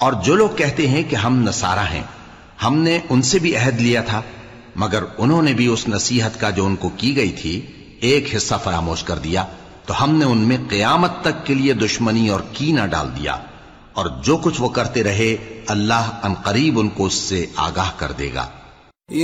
और जो लोग कहते हैं कि हम नसारा हैं, हमने उनसे भी अहद लिया था, मगर उन्होंने भी उस नसीहत का जो उनको की गई थी एक हिस्सा फरामोश कर दिया, तो हमने उनमें क़यामत तक के लिए दुश्मनी और कीना डाल दिया। और जो कुछ वो करते रहे अल्लाह अनकरीब उनको उससे आगाह कर देगा।